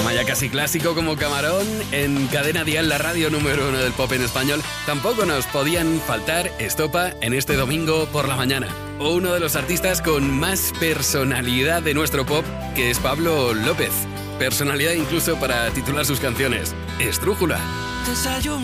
Tema ya casi clásico como Camarón, en Cadena Dial, la radio número 1 del pop en español. Tampoco nos podían faltar Estopa en este domingo por la mañana. Uno de los artistas con más personalidad de nuestro pop, que es Pablo López. Personalidad incluso para titular sus canciones. Esdrújula.